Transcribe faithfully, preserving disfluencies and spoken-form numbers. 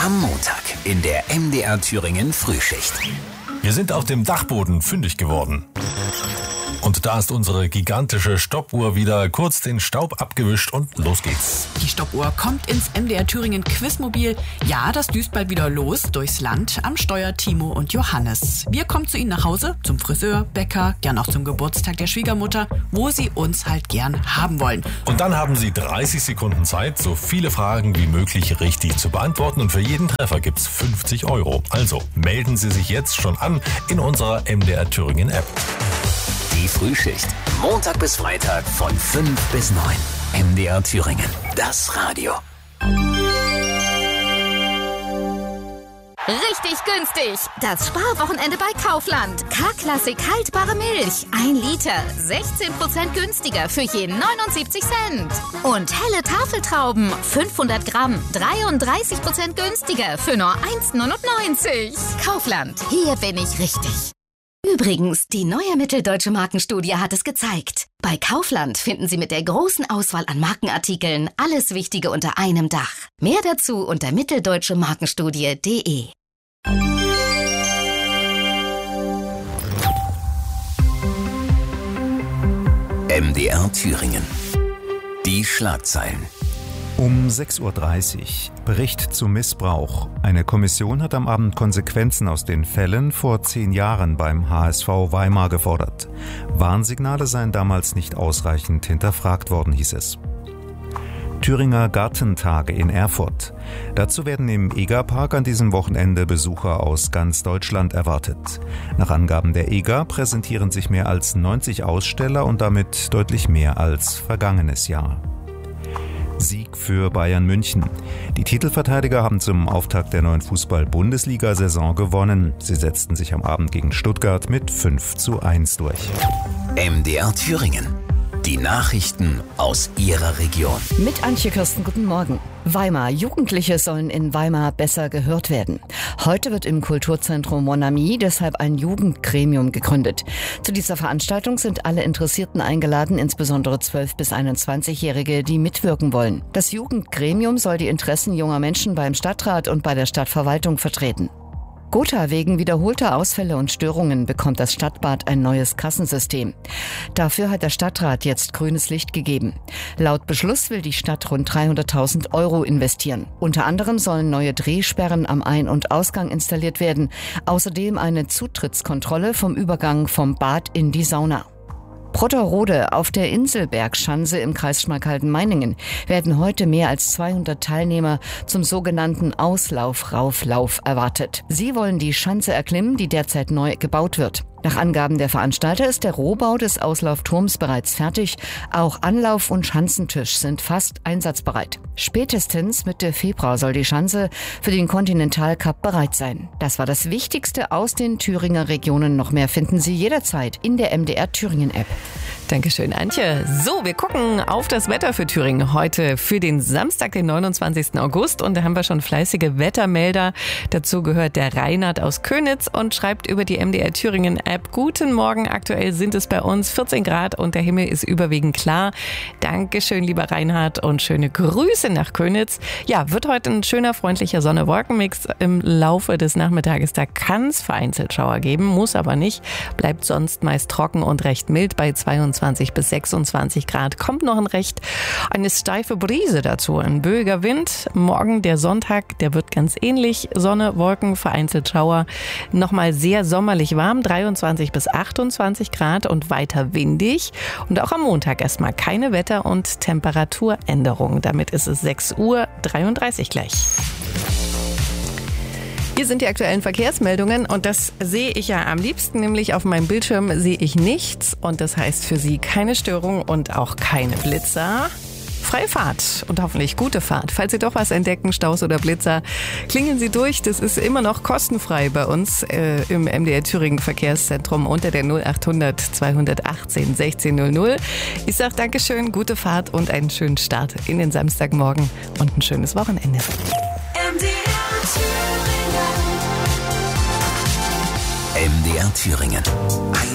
Am Montag in der M D R Thüringen Frühschicht. Wir sind auf dem Dachboden fündig geworden. Und da ist unsere gigantische Stoppuhr wieder kurz den Staub abgewischt und los geht's. Die Stoppuhr kommt ins M D R Thüringen Quizmobil. Ja, das düst bald wieder los durchs Land. Am Steuer Timo und Johannes. Wir kommen zu Ihnen nach Hause, zum Friseur, Bäcker, gern auch zum Geburtstag der Schwiegermutter, wo Sie uns halt gern haben wollen. Und dann haben Sie dreißig Sekunden Zeit, so viele Fragen wie möglich richtig zu beantworten. Und für jeden Treffer gibt's fünfzig Euro. Also melden Sie sich jetzt schon an in unserer M D R Thüringen App. Die Frühschicht. Montag bis Freitag von fünf bis neun. M D R Thüringen. Das Radio. Richtig günstig. Das Sparwochenende bei Kaufland. K-Klassik haltbare Milch. Ein Liter. sechzehn Prozent günstiger für jeden neunundsiebzig Cent. Und helle Tafeltrauben. fünfhundert Gramm. dreiunddreißig Prozent günstiger für nur eins neunundneunzig. Kaufland. Hier bin ich richtig. Übrigens, die neue Mitteldeutsche Markenstudie hat es gezeigt. Bei Kaufland finden Sie mit der großen Auswahl an Markenartikeln alles Wichtige unter einem Dach. Mehr dazu unter mitteldeutsche markenstudie punkt de. M D R Thüringen. Die Schlagzeilen. Um sechs Uhr dreißig. Bericht zu Missbrauch. Eine Kommission hat am Abend Konsequenzen aus den Fällen vor zehn Jahren beim H S V Weimar gefordert. Warnsignale seien damals nicht ausreichend hinterfragt worden, hieß es. Thüringer Gartentage in Erfurt. Dazu werden im EGA-Park an diesem Wochenende Besucher aus ganz Deutschland erwartet. Nach Angaben der EGA präsentieren sich mehr als neunzig Aussteller und damit deutlich mehr als vergangenes Jahr. Sieg für Bayern München. Die Titelverteidiger haben zum Auftakt der neuen Fußball-Bundesliga-Saison gewonnen. Sie setzten sich am Abend gegen Stuttgart mit fünf zu eins durch. M D R Thüringen. Die Nachrichten aus Ihrer Region. Mit Antje Kirsten, guten Morgen. Weimar. Jugendliche sollen in Weimar besser gehört werden. Heute wird im Kulturzentrum Mon Ami deshalb ein Jugendgremium gegründet. Zu dieser Veranstaltung sind alle Interessierten eingeladen, insbesondere zwölf- bis einundzwanzigjährige, die mitwirken wollen. Das Jugendgremium soll die Interessen junger Menschen beim Stadtrat und bei der Stadtverwaltung vertreten. Gotha, wegen wiederholter Ausfälle und Störungen bekommt das Stadtbad ein neues Kassensystem. Dafür hat der Stadtrat jetzt grünes Licht gegeben. Laut Beschluss will die Stadt rund dreihunderttausend Euro investieren. Unter anderem sollen neue Drehsperren am Ein- und Ausgang installiert werden. Außerdem eine Zutrittskontrolle vom Übergang vom Bad in die Sauna. Brotterode. Auf der Inselbergschanze im Kreis Schmalkalden-Meiningen werden heute mehr als zweihundert Teilnehmer zum sogenannten Auslauf-Rauflauf erwartet. Sie wollen die Schanze erklimmen, die derzeit neu gebaut wird. Nach Angaben der Veranstalter ist der Rohbau des Auslaufturms bereits fertig. Auch Anlauf- und Schanzentisch sind fast einsatzbereit. Spätestens Mitte Februar soll die Schanze für den Continental Cup bereit sein. Das war das Wichtigste aus den Thüringer Regionen. Noch mehr finden Sie jederzeit in der M D R Thüringen App. Dankeschön, Antje. So, wir gucken auf das Wetter für Thüringen heute für den Samstag, den neunundzwanzigsten August. Und da haben wir schon fleißige Wettermelder. Dazu gehört der Reinhard aus Könitz und schreibt über die M D R Thüringen App: Guten Morgen, aktuell sind es bei uns vierzehn Grad und der Himmel ist überwiegend klar. Dankeschön, lieber Reinhard, und schöne Grüße nach Könitz. Ja, wird heute ein schöner, freundlicher Sonne-Wolken-Mix im Laufe des Nachmittages. Da kann es vereinzelt Schauer geben, muss aber nicht. Bleibt sonst meist trocken und recht mild bei zweiundzwanzig bis sechsundzwanzig Grad. Kommt noch ein recht eine steife Brise dazu, ein böiger Wind. Morgen der Sonntag, der wird ganz ähnlich. Sonne, Wolken, vereinzelt Schauer. Nochmal sehr sommerlich warm, dreiundzwanzig bis achtundzwanzig Grad und weiter windig. Und auch am Montag erstmal keine Wetter- und Temperaturänderung. Damit ist es sechs Uhr dreiunddreißig gleich. Hier sind die aktuellen Verkehrsmeldungen und das sehe ich ja am liebsten, nämlich auf meinem Bildschirm sehe ich nichts und das heißt für Sie keine Störung und auch keine Blitzer. Freie Fahrt und hoffentlich gute Fahrt. Falls Sie doch was entdecken, Staus oder Blitzer, klingeln Sie durch. Das ist immer noch kostenfrei bei uns äh, im M D R Thüringen Verkehrszentrum unter der null achthundert zweihundertachtzehn sechzehn null null. Ich sage Dankeschön, gute Fahrt und einen schönen Start in den Samstagmorgen und ein schönes Wochenende. M D R Thüringen. M D R Thüringen.